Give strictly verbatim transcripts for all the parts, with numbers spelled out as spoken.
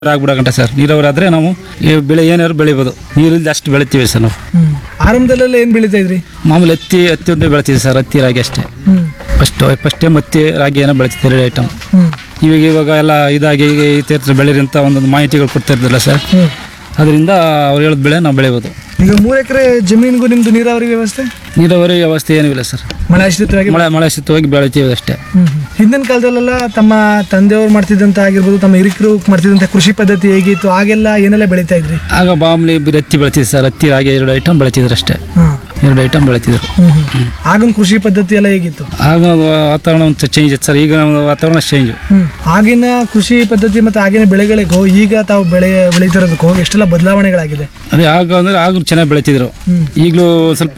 ಆಗ್ಬಿಡಕಂಟ sir. ನೀರಾವರಿ ಆದರೆ ನಾವು ಈ ಬೆಳೆ ಏನಾದ್ರು ಬೆಳಿಬೋದು, ನೀರಿಲ್ಲದೆ ಅಷ್ಟು ಬೆಳಿತೀವಿ ಸರ್ ನಾವು. ಹ್ಮ್ ಆರಂಭದಲ್ಲೆಲ್ಲ ಏನ್ ಬೆಳೀತಾ ಇದ್ರಿ? ಮಾಮೂಲಿ ಹತ್ತಿ ಹತ್ತಿ ಒಂದೇ ಬೆಳಿತೀವಿ ಸರ್, ಹತ್ತಿ ರಾಗಿ ಅಷ್ಟೇ. ಹ್ಮ್ ಫಸ್ಟ್ ಫಸ್ಟ್ ಟೈಮ್ ಹತ್ತಿ ರಾಗಿ ಏನೋ ಬೆಳಿತಿದ್ದೆ ಎರಡು ಐಟಮ್. ಹ್ಮ್ ಇವಾಗ ಇವಾಗ ಎಲ್ಲ ಇದಾಗಿ ಈಗ ಈ ತೀರ್ಥ ಬೆಳೀರಿ ಅಂತ ಒಂದೊಂದು ಮಾಹಿತಿಗಳು ಕೊಡ್ತಾ ಇರ್ತಿಲ್ಲ ಸರ್. ಹ್ಮ್ ಅದರಿಂದ ಅವ್ರು ಹೇಳಿದ ಬೆಳೆ ನಾವು ಬೆಳಿಬೋದು. ಈಗ ಮೂರು ಎಕರೆ ಜಮೀನಿಗೂ ನಿಮ್ದು ನೀರಾವರಿ ವ್ಯವಸ್ಥೆ ನೀರಾವರಿ ವ್ಯವಸ್ಥೆ ಏನೂ ಇಲ್ಲ ಸರ್, ಮಳೆ ಆಶ್ರಿತವಾಗಿ ಮಳೆ ಮಳೆ ಸಿತ್ತವಾಗಿ ಬೆಳಿತೀವಿ ಅಷ್ಟೇ. ಹ್ಮ್ ಹ್ಮ್. ಹಿಂದಿನ ಕಾಲದಲ್ಲೆಲ್ಲ ತಮ್ಮ ತಂದೆಯವರು ಮಾಡ್ತಿದ್ದಂತ ಆಗಿರ್ಬೋದು, ತಮ್ಮ ಹಿರಿಕರು ಮಾಡ್ತಿದ್ದಂತ ಕೃಷಿ ಪದ್ಧತಿ ಹೇಗಿತ್ತು, ಆಗೆಲ್ಲ ಏನೆಲ್ಲ ಬೆಳೀತಾ ಇದ್ರಿ? ಆಗ ಮಾಮೂಲಿ ಬರೀ ಹತ್ತಿ ಬೆಳಿತಿದ್ರು ಸರ್, ಹತ್ತಿ ರಾಗಿ ಎರಡು ಐಟಮ್ ಬೆಳಿತಿದ್ರು ಅಷ್ಟೇ, ಹ್ಮ್ ಎರಡು ಐಟಮ್ ಬೆಳಿತಿದ್ರು. ಹ್ಮ್ ಹ್ಮ್. ಆಗಿನ ಕೃಷಿ ಪದ್ಧತಿ ಎಲ್ಲ ಹೇಗಿತ್ತು? ಆಗ ವಾತಾವರಣ ಒಂದು ಚೇಂಜ್ ಇತ್ತು ಸರ್, ಈಗ ನಮ್ಮ ವಾತಾವರಣ ಚೇಂಜು. ಹ್ಮ್ ಆಗಿನ ಕೃಷಿ ಪದ್ಧತಿ ಮತ್ತೆ ಆಗಿನ ಬೆಳೆಗಳಿಗೂ ಈಗ ತಾವು ಬೆಳೆ ಬೆಳೀತಿರೋದಕ್ಕೂ ಎಷ್ಟೆಲ್ಲ ಬದಲಾವಣೆಗಳಾಗಿದೆ. ಅದೇ ಆಗ ಅಂದ್ರೆ ಆಗ ಚೆನ್ನಾಗಿ ಬೆಳಿತಿದ್ರು. ಹ್ಮ್. ಈಗಲೂ ಸ್ವಲ್ಪ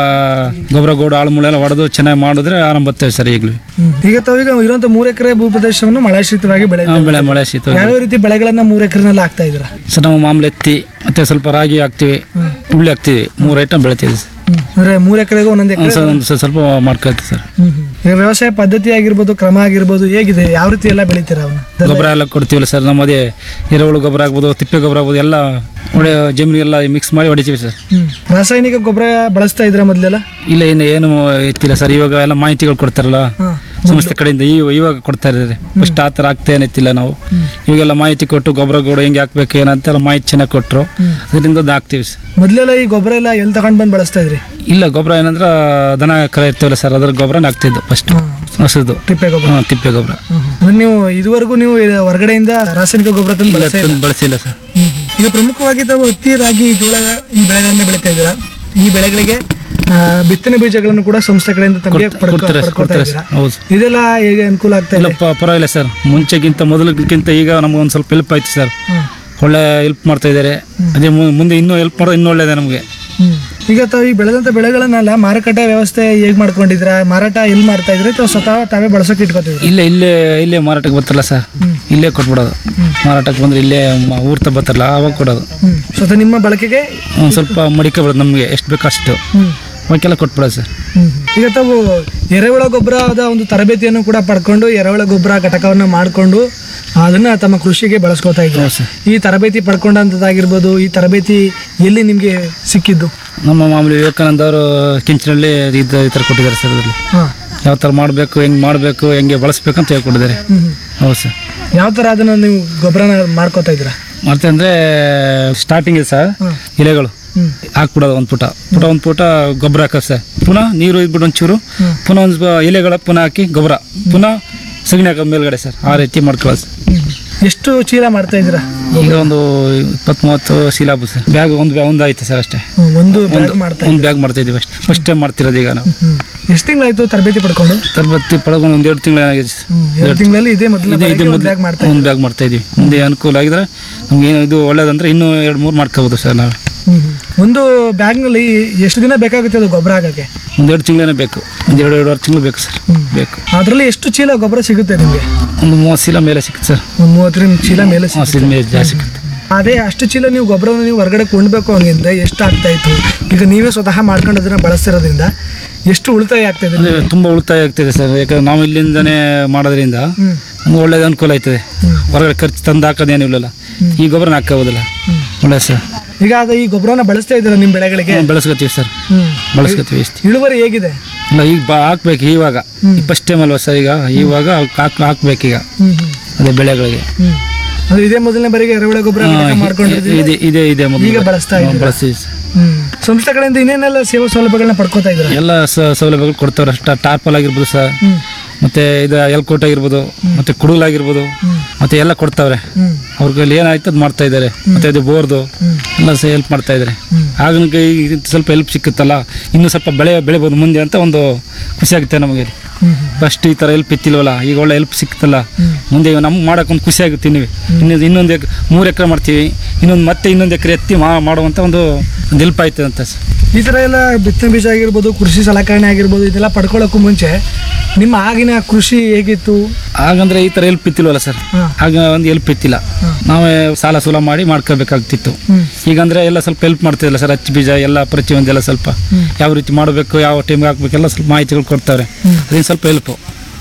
ಗೊಬ್ಬರ ಗೋಡು ಆಳುಮೂಳೆ ಎಲ್ಲ ಹೊಡೆದು ಚೆನ್ನಾಗಿ ಮಾಡಿದ್ರೆ ಆರಂಭ ಬರ್ತೇವೆ ಸರ್ ಈಗಲೂ. ಹ್ಮ್. ಈಗ ತಾವು ಈಗ ಇರುವಂತ ಮೂರು ಎಕರೆ ಭೂ ಪ್ರದೇಶವನ್ನು ಮಳೆಶ್ರಿತವಾಗಿ ಬೆಳೆ ಆ, ಬೆಳೆ ಮಳೆ ಶೀತ ಯಾವ್ಯಾವ ರೀತಿ ಬೆಳೆಗಳನ್ನ ಮೂರು ಎಕರೆನಲ್ಲಿ ಹಾಕ್ತಾ ಇದ್ರ? ಸರ್ ನಾವು ಮಾಮೂಲಿ ಎತ್ತಿ ಮತ್ತೆ ಸ್ವಲ್ಪ ರಾಗಿ ಹಾಕ್ತಿವಿ, ಹುಳ್ಳಿ ಹಾಕ್ತಿವಿ, ಮೂರು ಐಟಮ್ ಬೆಳಿತೀವಿ ಸರ್. ಅಂದ್ರೆ ಮೂರು ಎಕರೆಗೂ ಒಂದೊಂದು ಎಕರೆ. ಒಂದ್ ಸ್ವಲ್ಪ- ಸ್ವಲ್ಪ ಮಾಡ್ಕೊಳ್ತೀವಿ ಸರ್. ಈಗ ವ್ಯವಸಾಯ ಪದ್ಧತಿ ಆಗಿರ್ಬೋದು, ಕ್ರಮ ಆಗಿರ್ಬೋದು, ಹೇಗಿದೆ? ಯಾವ ರೀತಿ ಎಲ್ಲ ಬೆಳಿತೀರ ಅವನ್ನ? ಗೊಬ್ಬರ ಎಲ್ಲ ಕೊಡ್ತೀವಲ್ಲ ಸರ್, ನಮ್ಮ ಅದೇ ಎರೆಹುಳು ಗೊಬ್ಬರ ಆಗ್ಬೋದು, ತಿಪ್ಪೆ ಗೊಬ್ಬರ ಆಗ್ಬೋದು, ಎಲ್ಲ ಒಳ್ಳೆ ಜಮೀನಿಗೆಲ್ಲ ಮಿಕ್ಸ್ ಮಾಡಿ ಹೊಡಿತೀವಿ ಸರ್. ಹ್ಮ್. ರಾಸಾಯನಿಕ ಗೊಬ್ಬರ ಬಳಸ್ತಾ ಇದ್ರ ಮೊದಲೆಲ್ಲ? ಇಲ್ಲ ಇನ್ನು ಏನು ಇತ್ತಿಲ್ಲ ಸರ್, ಇವಾಗ ಎಲ್ಲ ಮಾಹಿತಿಗಳು ಕೊಡ್ತಾರಲ್ಲ ಹಾ. ಸಂಸ್ಥೆ ಕಡೆಯಿಂದ ಈ ಇವಾಗ ಕೊಡ್ತಾ ಇದ್ದಾರೆ. ಫಸ್ಟ್ ಆ ಥರ ಆಗ್ತಾ ಏನಿತ್ತಿಲ್ಲ ನಾವು. ಇವಾಗೆಲ್ಲ ಮಾಹಿತಿ ಕೊಟ್ಟು ಗೊಬ್ಬರ ಗೋಡು ಹೆಂಗೆ ಹಾಕ್ಬೇಕು ಏನಂತೆಲ್ಲ ಮಾಹಿತಿ ಚೆನ್ನಾಗಿ ಕೊಟ್ಟರು, ಅದರಿಂದ ಅದು ಹಾಕ್ತೀವಿ ಸರ್. ಮೊದಲೆಲ್ಲ ಈ ಗೊಬ್ಬರ ಎಲ್ಲ ಎಲ್ಲಿ ತಗೊಂಡ್ ಬಂದು ಬಳಸ್ತಾ ಇದ್ರಿ? ಇಲ್ಲ ಗೊಬ್ಬರ ಏನಂದ್ರೆ ದನ ಕರ ಇರ್ತೀವಲ್ಲ ಸರ್, ಅದ್ರ ಗೊಬ್ಬರನ ಹಾಕ್ತಿದ್ದು ಫಸ್ಟ್ ಹಸುದು. ತಿಪ್ಪೆ ಗೊಬ್ಬರ. ಹಾಂ ತಿಪ್ಪೆ ಗೊಬ್ಬರ ಅಂದ್ರೆ ನೀವು ಇದುವರೆಗೂ ನೀವು ಹೊರಗಡೆಯಿಂದ ರಾಸಾಯನಿಕ ಗೊಬ್ಬರ ತಂದು ಬಳಸ್ತಾ ಇಲ್ಲ? ಬಳಸಿಲ್ಲ ಸರ್. ಈಗ ಪ್ರಮುಖವಾಗಿ ತಾವು ಹತ್ತಿ, ರಾಗಿ, ಜೋಳ ಈ ಬೆಳೆಗಳನ್ನ ಬೆಳೀತಾ ಇದ್ದೀರಾ. ಈ ಬೆಳೆಗಳಿಗೆ ಆ, ಬಿತ್ತನೆ ಬೀಜಗಳನ್ನು ಕೂಡ ಸಂಸ್ಥೆ ಕಡೆಯಿಂದ ತಮಗೆ ಪಡ್ಕೊ- ಕೊಡ್ತಾರೆ ಪಡ್ಕೊಳ್ತಾ ಕೊಡ್ತಾರೆ ಇದ್ದೀರಾ. ಸರ್. ಹೌದು. ಇದೆಲ್ಲ ಹೇಗೆ ಅನುಕೂಲ ಆಗ್ತಾ ಇಲ್ಲ ಇದೆ? ಪ- ಪರವಾಗಿಲ್ಲ ಸರ್, ಮುಂಚೆಗಿಂತ ಮೊದಲಕ್ಕಿಂತ ಈಗ ನಮ್ಗೆ ಒಂದು ಸ್ವಲ್ಪ ಹೆಲ್ಪ್ ಆಯ್ತು ಸರ್. ಹ್ಮ್. ಒಳ್ಳೆ ಹೆಲ್ಪ್ ಮಾಡ್ತಾ ಇದ್ದಾರೆ. ಅದೇ ಮು- ಮುಂದೆ ಇನ್ನೂ ಹೆಲ್ಪ್ ಮಾಡೋದು ಇನ್ನೂ ಒಳ್ಳೇದೇ ನಮಗೆ. ಹ್ಮ್. ಈಗ ತಾವು ಈ ಬೆಳೆದಂತ ಬೆಳೆಗಳನ್ನೆಲ್ಲ ಮಾರುಕಟ್ಟೆ ವ್ಯವಸ್ಥೆ ಹೇಗ್ ಮಾಡ್ಕೊಂಡಿದ್ರ? ಮಾರಾಟ ಎಲ್ಲಿ ಮಾಡ್ತಾ ಇದ್ರೆ ತಾವು ಸ್ವತಃ ತಾವೇ ಬಳಸೋಕೆ ಇಟ್ಕೊತಿದ್ರಿ? ಇಲ್ಲೇ ಇಲ್ಲೇ ಇಲ್ಲೇ ಮಾರಾಟಕ್ಕೆ ಬರ್ತಾರಲ್ಲ ಸರ್, ಇಲ್ಲೇ ಕೊಟ್ಬಿಡೋದು. ಮಾರಾಟಕ್ಕೆ ಬಂದ್ರೆ ಇಲ್ಲೇ ಮ- ಊರ್ ತ ಬರ್ತಾರಲ್ಲ ಅವಾಗ ಕೊಡೋದು. ಹ್ಮ್. ಸ್ವತಃ ನಿಮ್ಮ ಬಳಕೆಗೆ. ಒಂದು ಸ್ವಲ್ಪ ಮಡಿಕೊಬಿಡೋದು, ನಮಗೆ ಎಷ್ಟು ಬೇಕು ಅಷ್ಟು ಹ್ಮ್. ಅವಕ್ಕೆಲ್ಲ ಕೊಟ್ಬಿಡೋದು ಸರ್. ಹ್ಮ್. ಈಗ ತಾವು ಎರೆಹುಳ ಗೊಬ್ಬರದ ಒಂದು ತರಬೇತಿಯನ್ನು ಕೂಡ ಪಡ್ಕೊಂಡು ಎರೆಹುಳ ಗೊಬ್ಬರ ಘಟಕವನ್ನ ಮಾಡಿಕೊಂಡು ಅದನ್ನ ತಮ್ಮ ಕೃಷಿಗೆ ಬಳಸ್ಕೊತಾ ಇದ್ರು. ಹೌದು ಸರ್. ಈ ತರಬೇತಿ ಪಡ್ಕೊಂಡಂತದ್ದಾಗಿರ್ಬೋದು, ಈ ತರಬೇತಿ ಎಲ್ಲಿ ನಿಮ್ಗೆ ಸಿಕ್ಕಿದ್ದು? ನಮ್ಮ ಮಾಮೂಲಿ ವಿವೇಕಾನಂದ ಅವರು ಕಿಂಚಿನಲ್ಲಿ ಇದು ಈ ಥರ ಕೊಟ್ಟಿದ್ದಾರೆ ಸರ್. ಅದರಲ್ಲಿ ಹಾ. ಯಾವ ಥರ ಮಾಡಬೇಕು, ಹೆಂಗೆ ಮಾಡಬೇಕು, ಹೆಂಗೆ ಬಳಸ್ಬೇಕು ಅಂತ ಹೇಳ್ಕೊಟ್ಟಿದ್ದಾರೆ. ಹ್ಮ್. ಹೌದು ಸರ್. ಯಾವ ತರ ಅದನ್ನ ನೀವು ಗೊಬ್ಬರನ ಮಾಡ್ಕೋತಾ ಇದ್ರ? ಮತ್ತೆ ಅಂದರೆ ಸ್ಟಾರ್ಟಿಂಗ್ ಇದೆ ಸರ್, ಹ್ಮ್. ಎಲೆಗಳು ಹ್ಮ್. ಹಾಕ್ಬಿಡೋದು ಒಂದು ಪುಟ ಪುಟ ಒಂದು ಪುಟ ಗೊಬ್ಬರ ಹಾಕೋದು ಸರ್. ಪುನಃ ನೀರು ಇದ್ಬಿಟ್ಟು ಒಂಚೂರು, ಪುನಃ ಒಂದು ಎಲೆಗಳ ಪುನಃ ಹಾಕಿ ಗೊಬ್ಬರ, ಪುನಃ ಸಗಣಿ ಹಾಕೋದು ಮೇಲ್ಗಡೆ ಸರ್. ಆ ರೀತಿ ಮಾಡ್ಕೊಳ್ಳೋದು ಸರ್. ಹ್ಮ್. ಎಷ್ಟು ಚೀಲ ಮಾಡ್ತಾ ಇದ್ದೀರಾ? ಈಗ ಒಂದು ಇಪ್ಪತ್ತು ಮೂವತ್ತು ಸಿಲಾಬು ಸರ್. ಬ್ಯಾಗ್ ಒಂದು ಬ್ಯಾಗ್ ಒಂದು ಆಯ್ತು ಸರ್ ಅಷ್ಟೇ. ಹ್ಮ್. ಒಂದು ಒಂದು ಬ್ಯಾಗ್ ಮಾಡ್ತಾ ಒಂದು ಬ್ಯಾಗ್ ಮಾಡ್ತಾ ಇದೀವಿ ಅಷ್ಟೇ. ಫಸ್ಟ್ ಟೈಮ್ ಮಾಡ್ತಿರೋದು ಈಗ ನಾವು. ಹ್ಮ್. ಎಷ್ಟು ತಿಂಗಳಾಯ್ತು ತರಬೇತಿ ಪಡ್ಕೊಂಡು? ತರಬೇತಿ ಪಡ್ಕೊಂಡು ಒಂದು ಎರಡು ತಿಂಗಳು ಆಗಿದೆ ಸರ್. ಹ್ಮ್. ಎರಡು ತಿಂಗಳಲ್ಲಿ ಇದೇ ಮೊದಲ ಇದೆ ಇದೆ ಒಂದು ಬ್ಯಾಗ್ ಮಾಡ್ತಾ ಒಂದು ಬ್ಯಾಗ್ ಮಾಡ್ತಾ ಇದೀವಿ. ಮುಂದೆ ಅನುಕೂಲ ಆಗಿದ್ರೆ ನಮ್ಗೆ ಏನು ಇದು ಒಳ್ಳೇದಂದ್ರೆ ಇನ್ನೂ ಎರಡು ಮೂರು ಮಾಡ್ಕೋಬೋದು ಸರ್ ನಾವು. ಹ್ಮ್. ಒಂದು ಬ್ಯಾಗ್ನಲ್ಲಿ ಎಷ್ಟು ದಿನ ಬೇಕಾಗುತ್ತೆ ಅದು ಗೊಬ್ಬರ ಆಗಕ್ಕೆ? ಒಂದು ಎರಡು ತಿಂಗಳೇ ಬೇಕು, ಒಂದು ಎರಡು ಎರಡುವರೆ ತಿಂಗಳು ಬೇಕು ಸರ್. ಬೇಕು. ಅದರಲ್ಲಿ ಎಷ್ಟು ಚೀಲ ಗೊಬ್ಬರ ಸಿಗುತ್ತೆ ನಿಮಗೆ? ಒಂದು ಮೂವತ್ತು ಚೀಲ ಮೇಲೆ ಸಿಗುತ್ತೆ ಸರ್. ಒಂದು ಮೂವತ್ತರಿಂದ ಚೀಲ ಮೇಲೆ ಸಿಗುತ್ತೆ. ಮೂವತ್ತು ಚೀಲ ಮೇಲೆ ಜಾಸ್ತಿ ಸಿಗುತ್ತೆ. ಅದೇ ಅಷ್ಟು ಚೀಲ ನೀವು ಗೊಬ್ಬರವನ್ನು ನೀವು ಹೊರಗಡೆ ಕೊಂಡ್ಬೇಕು ಹಂಗಿದ್ರೆ ಎಷ್ಟು ಆಗ್ತಾ ಇತ್ತು? ಈಗ ನೀವೇ ಸ್ವತಃ ಮಾಡ್ಕೊಂಡು ಅದನ್ನ ಬಳಸ್ತಿರೋದ್ರಿಂದ ಎಷ್ಟು ಉಳಿತಾಯ ಆಗ್ತಾ ಇದೆ? ಅಂದರೆ ತುಂಬ ಉಳಿತಾಯ ಆಗ್ತಿದೆ ಸರ್. ಯಾಕಂದ್ರೆ ನಾವು ಇಲ್ಲಿಂದನೇ ಮಾಡೋದ್ರಿಂದ ಹ್ಮ್. ನಮ್ಗೆ ಒಳ್ಳೇದು ಅನುಕೂಲ ಆಯ್ತದೆ. ಹೊರಗಡೆ ಖರ್ಚು ತಂದು ಹಾಕೋದೇನಿಲ್ಲ, ಈ ಗೊಬ್ಬರನ ಹಾಕೋಬೋದಿಲ್ಲ. ಒಳ್ಳೆ ಸರ್. ಈಗ ಅದು ಈ ಗೊಬ್ಬರನ ಬಳಸ್ತಾ ಇದ್ದೀರಾ ನಿಮ್ಮ ಬೆಳೆಗಳಿಗೆ? ಬೆಳೆಸ್ಕೊತೀವಿ ಸರ್, ಹ್ಮ್. ಬಳಸ್ಕೊತೀವಿ ಇಷ್ಟು. ಇಳುವರಿ ಹೇಗಿದೆ? ಇಲ್ಲ ಈಗ ಬಾ ಹಾಕ್ಬೇಕು ಇವಾಗ, ಫಸ್ಟ್ ಟೈಮ್ ಅಲ್ವಾ ಸರ್ ಈಗ, ಇವಾಗ ಹಾಕ್ ಹಾಕ್ಬೇಕೀಗ ಹ್ಮ್. ಹ್ಮ್. ಅದೇ ಬೆಳೆಗಳಿಗೆ. ಹ್ಮ್. ಅದು ಇದೇ ಮೊದಲನೇ ಬಾರಿಗೆ ಎರೆಹುಳ ಗೊಬ್ಬರ ಘಟಕ ಮಾಡ್ಕೊಂಡಿದ್ದೀವಿ. ಇದೆ ಇದೆ ಇದೆ ಮೊದಲು ಈಗ ಬಳಸ್ತಾ ಇದ್ದೀರಾ? ಬಳಸ್ತೀವಿ ಸರ್. ಹ್ಮ್. ಸಂಸ್ಥೆ ಕಡೆಯಿಂದ ಇನ್ನೇನೆಲ್ಲ ಸೇವಾ ಸೌಲಭ್ಯಗಳನ್ನ ಪಡ್ಕೋತಾ ಇದ್ದೀರಾ? ಎಲ್ಲ ಸ- ಸೌಲಭ್ಯಗಳು ಕೊಡ್ತಾವ್ರೆ. ಅಷ್ಟ ಟಾರ್ಪಲ್ ಆಗಿರ್ಬೋದು ಸರ್, ಹ್ಮ್. ಮತ್ತೆ ಇದು ಎಲ್ಕೋಟ್ ಆಗಿರ್ಬೋದು, ಮತ್ತೆ ಕುಡುಲ್ ಆಗಿರ್ಬೋದು, ಮತ್ತೆ ಎಲ್ಲ ಕೊಡ್ತಾವ್ರೆ. ಹ್ಮ್. ಅವ್ರಿಗೆ ಏನಾಯ್ತು ಅದು ಮಾಡ್ತಾ ಇದ್ದಾರೆ. ಮತ್ತೆ ಅದು ಬೋರ್ದು ಎಲ್ಲ ಸಹ ಹೆಲ್ಪ್ ಮಾಡ್ತಾ ಇದ್ದಾರೆ. ಆಗ ಈಗ ಸ್ವಲ್ಪ ಹೆಲ್ಪ್ ಸಿಕ್ಕುತ್ತಲ್ಲ, ಇನ್ನೂ ಸ್ವಲ್ಪ ಬೆಳೆ ಬೆಳಿಬೋದು ಮುಂದೆ ಅಂತ ಒಂದು ಖುಷಿ ಆಗುತ್ತೆ ನಮಗೆ. ಹ್ಮ್. ಫಸ್ಟ್ ಈ ಥರ ಹೆಲ್ಪ್ ಇತ್ತಿಲ್ವಲ್ಲ, ಈಗ ಒಳ್ಳೆ ಹೆಲ್ಪ್ ಸಿಕ್ತಲ್ಲ, ಮುಂದೆ ನಮ್ಗೆ ಮಾಡೋಕೆ ಒಂದು ಖುಷಿ ಆಗುತ್ತೆ. ನೀವು ಇನ್ನೊಂದು ಇನ್ನೊಂದು ಎಕ್ ಮೂರು ಎಕರೆ ಮಾಡ್ತೀವಿ, ಇನ್ನೊಂದು ಮತ್ತೆ ಇನ್ನೊಂದು ಎಕರೆ ಎತ್ತಿ ಮಾ ಮಾಡುವಂಥ ಒಂದು ಒಂದು ಹೆಲ್ಪ್ ಆಯ್ತದೆ ಅಂತ ಸರ್. ಈ ಥರ ಎಲ್ಲ ಬಿತ್ತನೆ ಬೀಜ ಆಗಿರ್ಬೋದು, ಕೃಷಿ ಸಲಕರಣೆ ಆಗಿರ್ಬೋದು, ಇದೆಲ್ಲ ಪಡ್ಕೊಳ್ಳೋಕ್ಕೂ ಮುಂಚೆ ನಿಮ್ಮ ಆಗಿನ ಕೃಷಿ ಹೇಗಿತ್ತು? ಹಾಗಂದ್ರೆ ಈ ಥರ ಹೆಲ್ಪ್ ಇತ್ತಿಲ್ವಲ್ಲ ಸರ್, ಹಾ. ಆಗ ಒಂದು ಹೆಲ್ಪ್ ಇತ್ತಿಲ್ಲ. ನಾವೇ ಸಾಲ ಸೂಲ ಮಾಡಿ ಮಾಡ್ಕೋಬೇಕಾಗ್ತಿತ್ತು. ಹ್ಮ್. ಈಗಂದ್ರೆ ಎಲ್ಲ ಸ್ವಲ್ಪ ಹೆಲ್ಪ್ ಮಾಡ್ತಿದ್ದಿಲ್ಲ ಸರ್. ಹಚ್ಚಿ ಬೀಜ ಎಲ್ಲ ಪ್ರತಿಯೊಂದೆಲ್ಲ ಸ್ವಲ್ಪ ಯಾವ ರೀತಿ ಮಾಡಬೇಕು, ಯಾವ ಟೈಮ್ಗೆ ಹಾಕ್ಬೇಕೆಲ್ಲ ಸ್ವಲ್ಪ ಮಾಹಿತಿಗಳು ಕೊಡ್ತಾರೆ. ಅದೇನು ಸ್ವಲ್ಪ ಹೆಲ್ಪು.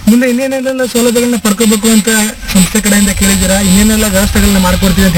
ಮುಂದೆ ಇನ್ನೇನೆಲ್ಲ ಸೌಲಭ್ಯಗಳನ್ನ ಪಡ್ಕೋಬೇಕು ಅಂತ ಸಂಸ್ಥೆ ಕಡೆಯಿಂದ ಕೇಳಿದ್ದೀರಾ? ಇನ್ನೇನೆಲ್ಲ ವ್ಯವಸ್ಥೆಗಳನ್ನ ಮಾಡ್ಕೊಡ್ತೀವಿ ಅಂತ